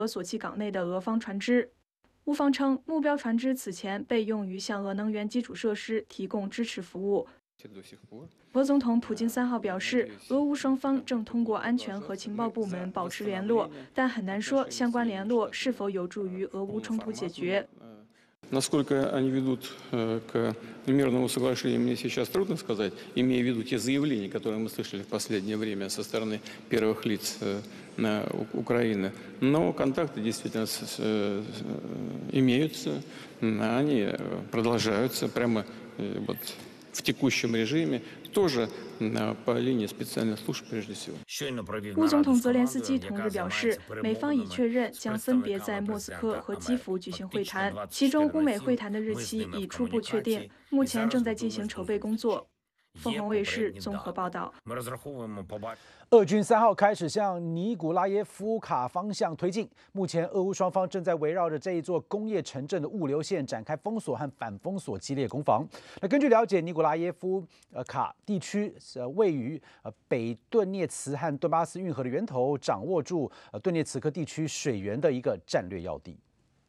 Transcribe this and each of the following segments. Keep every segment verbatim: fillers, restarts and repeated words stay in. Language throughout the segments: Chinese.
俄索契港内的俄方船只。乌方称，目标船只此前被用于向俄能源基础设施提供支持服务。俄总统普京三号表示，俄乌双方正通过安全和情报部门保持联络，但很难说相关联络是否有助于俄乌冲突解决。 Насколько они ведут к мирному соглашению, мне сейчас трудно сказать, имея в виду те заявления, которые мы слышали в последнее время со стороны первых лиц Украины. Но контакты действительно имеются, они продолжаются прямо вот в текущем режиме, тоже по линии специальных служб прежде всего. 乌总统泽连斯基同日表示，美方已确认将分别在莫斯科和基辅举行会谈，其中乌美会谈的日期已初步确定，目前正在进行筹备工作。凤凰卫视综合报道。 俄军三号开始向尼古拉耶夫卡方向推进。目前，俄乌双方正在围绕着这一座工业城镇的物流线展开封锁和反封锁激烈攻防。那根据了解，尼古拉耶夫呃卡地区呃位于呃北顿涅茨和顿巴斯运河的源头，掌握住呃顿涅茨克地区水源的一个战略要地。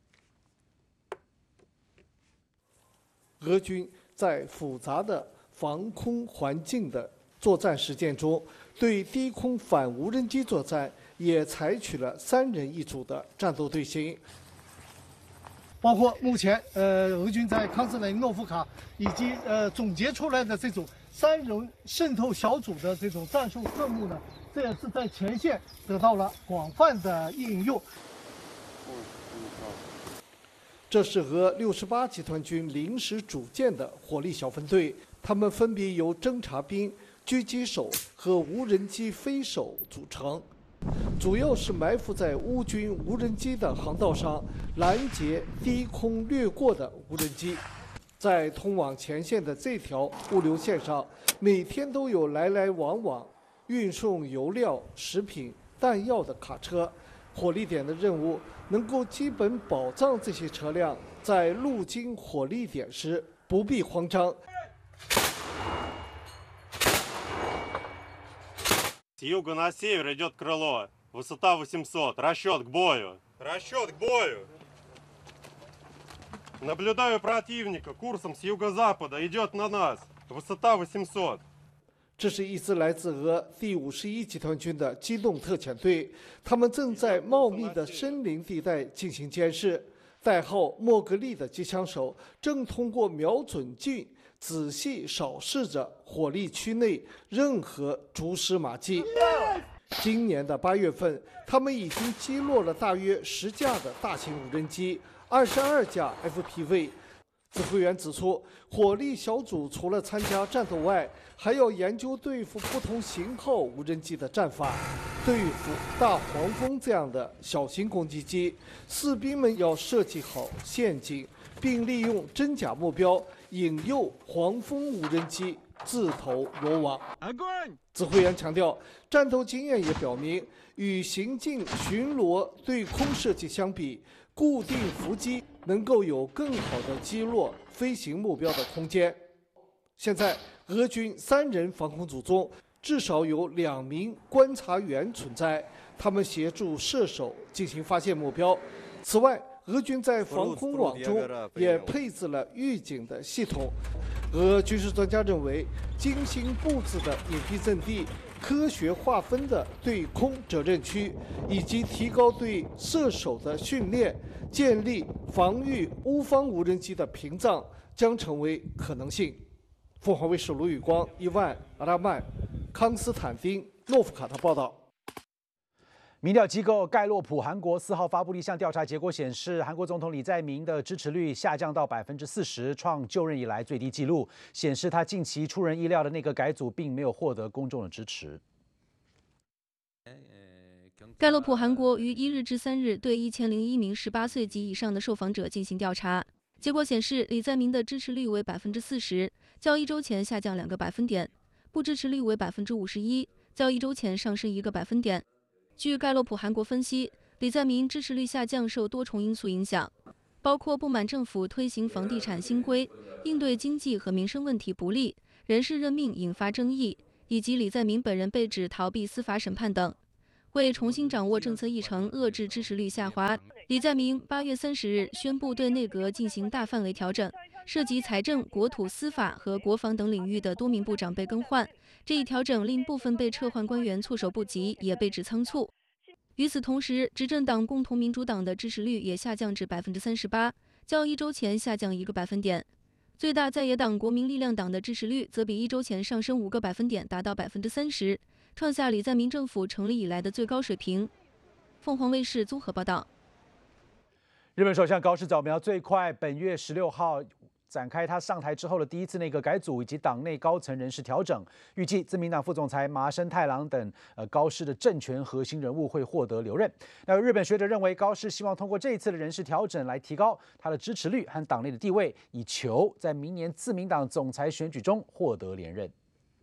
俄军在复杂的防空环境的作战实践中，对低空反无人机作战也采取了三人一组的战斗队形。 包括目前呃俄军在康斯雷诺夫卡以及呃总结出来的这种三人渗透小组的这种战术科目呢，这也是在前线得到了广泛的应用。 这是俄六十八集团军临时组建的火力小分队，他们分别由侦察兵、狙击手和无人机飞手组成，主要是埋伏在乌军无人机的航道上，拦截低空掠过的无人机。在通往前线的这条物流线上，每天都有来来往往运送油料、食品、弹药的卡车。火力点的任务能够基本保障这些车辆在路经火力点时不必慌张。 С юга на север идет крыло. Высота восемьсот. Расчет к бою. Расчет к бою. Наблюдаю противника. Курсом с юго-запада идет на нас. Высота восемьсот. 这是一支来自俄第五十一集团军的机动特遣队，他们正在茂密的森林地带进行监视。代号莫格利的机枪手正通过瞄准镜仔细扫视着火力区内任何蛛丝马迹。今年的八月份，他们已经击落了大约十架的大型无人机，二十二架 F P V。 指挥员指出，火力小组除了参加战斗外，还要研究对付不同型号无人机的战法。对付大黄蜂这样的小型攻击机，士兵们要设计好陷阱，并利用真假目标引诱黄蜂无人机自投罗网。指挥员强调，战斗经验也表明，与行进巡逻对空射击相比，固定伏击 能够有更好的击落飞行目标的空间。现在，俄军三人防空组中至少有两名观察员存在，他们协助射手进行发现目标。此外，俄军在防空网中也配置了预警的系统。俄军事专家认为，精心布置的隐蔽阵地、科学划分的对空责任区，以及提高对射手的训练， 建立防御乌方无人机的屏障将成为可能性。凤凰卫视卢宇光、伊万、阿拉曼、康斯坦丁、诺夫卡特报道。 民调机构盖洛普韩国四号发布了一项调查结果，显示韩国总统李在明的支持率下降到百分之四十，创就任以来最低纪录，显示他近期出人意料的内阁改组并没有获得公众的支持。 盖洛普韩国于一日至三日对一千零一名十八岁及以上的受访者进行调查，结果显示，李在明的支持率为百分之四十，较一周前下降两个百分点；不支持率为百分之五十一，较一周前上升一个百分点。据盖洛普韩国分析，李在明支持率下降受多重因素影响，包括不满政府推行房地产新规、应对经济和民生问题不力、人事任命引发争议，以及李在明本人被指逃避司法审判等。 为重新掌握政策议程，遏制支持率下滑，李在明八月三十日宣布对内阁进行大范围调整，涉及财政、国土、司法和国防等领域的多名部长被更换。这一调整令部分被撤换官员措手不及，也被指仓促。与此同时，执政党共同民主党的支持率也下降至百分之三十八，较一周前下降一个百分点。最大在野党国民力量党的支持率则比一周前上升五个百分点，达到百分之三十，创下李在明政府成立以来的最高水平。凤凰卫视综合报道。 日本首相高市早苗最快本月十六号展开他上台之后的第一次内阁改组以及党内高层人事调整，预计自民党副总裁麻生太郎等呃高市的政权核心人物会获得留任。那日本学者认为，高市希望通过这一次的人事调整来提高他的支持率和党内的地位，以求在明年自民党总裁选举中获得连任。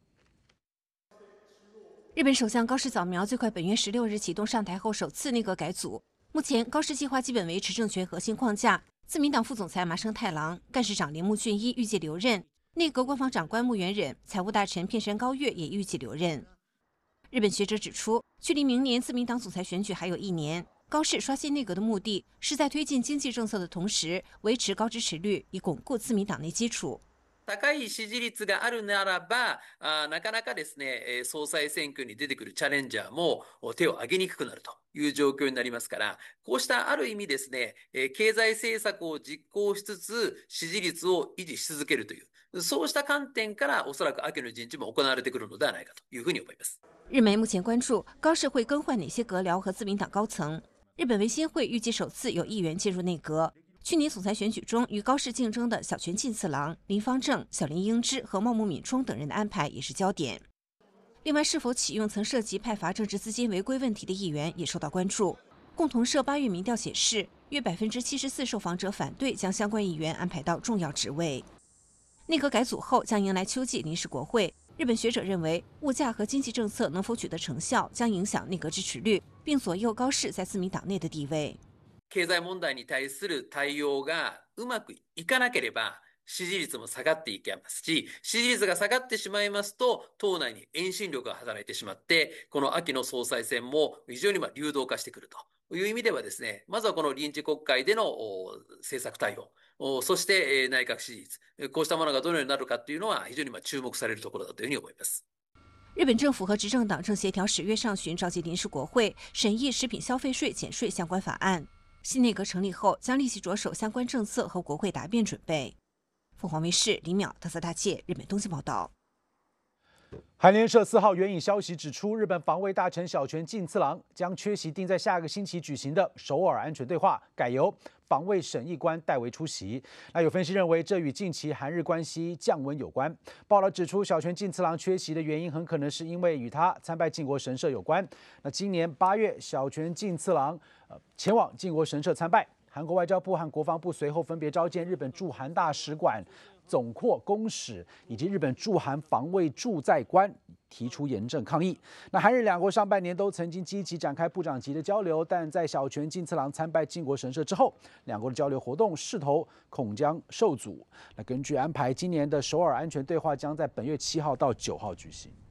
日本首相高市早苗最快本月十六日启动上台后首次内阁改组。目前，高市计划基本维持政权核心框架。自民党副总裁麻生太郎、干事长铃木俊一预计留任，内阁官房长官木原忍、财务大臣片山高月也预计留任。日本学者指出，距离明年自民党总裁选举还有一年，高市刷新内阁的目的是在推进经济政策的同时，维持高支持率，以巩固自民党内基础。 高い支持率があるならば、なかなかですね、総裁選挙に出てくるチャレンジャーも手を挙げにくくなるという状況になりますから、こうしたある意味ですね、経済政策を実行しつつ支持率を維持し続けるという、そうした観点からおそらく秋の人事も行われてくるのではないかというふうに思います。 日媒目前关注高市会更换哪些阁僚和自民党高层。日本维新会预计首次有议员进入内阁。去年总裁选举中与高市竞争的小泉进次郎、林芳正、小林英之和茂木敏充等人的安排也是焦点。另外，是否启用曾涉及派罚政治资金违规问题的议员也受到关注。共同社八月民调显示，约百分之七十四受访者反对将相关议员安排到重要职位。内阁改组后将迎来秋季临时国会。日本学者认为，物价和经济政策能否取得成效，将影响内阁支持率，并左右高市在自民党内的地位。 経済問題に対する対応がうまくいかなければ支持率も下がっていきますし、支持率が下がってしまいますと党内に遠心力が働いてしまって、この秋の総裁選も非常にまあ流動化してくるという意味ではですね、まずはこの臨時国会での政策対応、そして内閣支持率、こうしたものがどのようになるかというのは非常にまあ注目されるところだというふうに思います。 日本政府和执政党正协调十月上旬召集临时国会，审议食品消费税减税相关法案。新内阁成立后，将立即着手相关政策和国会答辩准备。凤凰卫视李淼特色大介日本东京报道。 韩联社四号援引消息指出，日本防卫大臣小泉进次郎将缺席定在下个星期举行的首尔安全对话，改由防卫审议官代为出席。那有分析认为，这与近期韩日关系降温有关。报道指出，小泉进次郎缺席的原因很可能是因为与他参拜靖国神社有关。那今年八月，小泉进次郎呃前往靖国神社参拜。韩国外交部和国防部随后分别召见日本驻韩大使馆、总括公使以及日本驻韩防卫驻在官，提出严正抗议。那韩日两国上半年都曾经积极展开部长级的交流，但在小泉进次郎参拜靖国神社之后，两国的交流活动势头恐将受阻。那根据安排，今年的首尔安全对话将在本月七号到九号举行。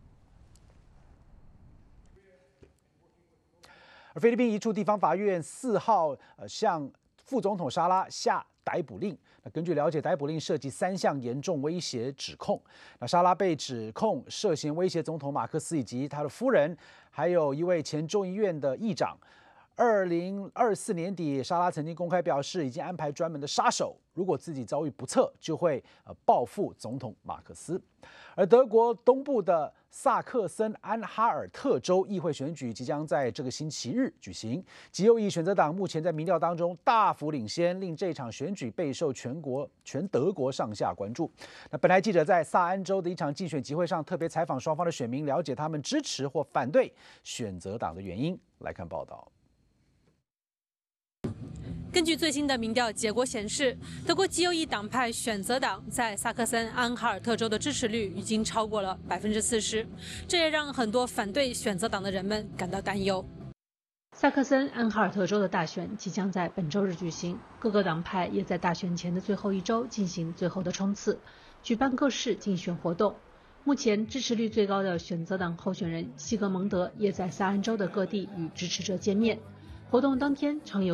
而菲律宾一处地方法院四号呃向副总统沙拉下逮捕令。那根据了解，逮捕令涉及三项严重威胁指控。那沙拉被指控涉嫌威胁总统马克思以及他的夫人，还有一位前众议院的议长。二零二四年底，沙拉曾经公开表示，已经安排专门的杀手，如果自己遭遇不测，就会呃报复总统马克思。而德国东部的萨克森安哈尔特州议会选举即将在这个星期日举行，极右翼选择党目前在民调当中大幅领先，令这场选举备受全国全德国上下关注。那本台记者在萨安州的一场竞选集会上特别采访双方的选民，了解他们支持或反对选择党的原因。来看报道。 根据最新的民调结果显示，德国极右翼党派选择党在萨克森安哈尔特州的支持率已经超过了百分之四十，这也让很多反对选择党的人们感到担忧。萨克森安哈尔特州的大选即将在本周日举行，各个党派也在大选前的最后一周进行最后的冲刺，举办各式竞选活动。 目前支持率最高的选择党候选人西格蒙德也在萨恩州的各地与支持者见面。活动当天常有